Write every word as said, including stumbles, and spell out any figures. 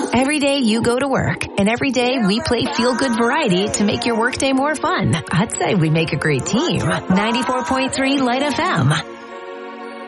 Every day you go to work, and every day we play feel-good variety to make your workday more fun. I'd say we make a great team. ninety-four point three Light F M.